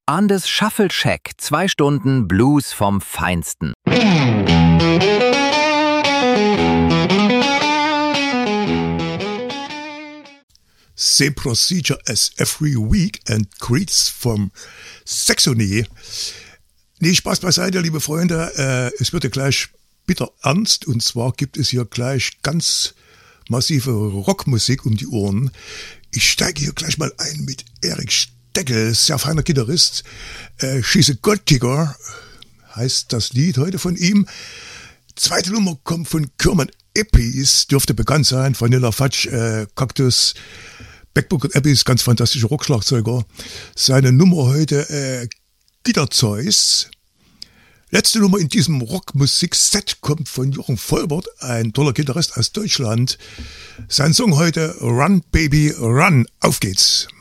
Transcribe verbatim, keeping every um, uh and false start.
Andes Shuffle Shack, zwei Stunden Blues vom Feinsten. Same procedure as every week and greets from Saxony. Nee, Spaß beiseite, liebe Freunde. Äh, es wird ja gleich bitter ernst. Und zwar gibt es hier gleich ganz massive Rockmusik um die Ohren. Ich steige hier gleich mal ein mit Erik Steckel, sehr feiner Gitarrist. Äh, She's a Gold Digger heißt das Lied heute von ihm. Zweite Nummer kommt von Kerman Eppis, dürfte bekannt sein. Vanilla Fudge, äh, Cactus. Backbooker Eppis, ganz fantastischer Rockschlagzeuger. Seine Nummer heute äh, Guitar Choice. Letzte Nummer in diesem Rockmusik-Set kommt von Jochen Volbert, ein toller Gitarrist aus Deutschland. Sein Song heute Run Baby Run. Auf geht's.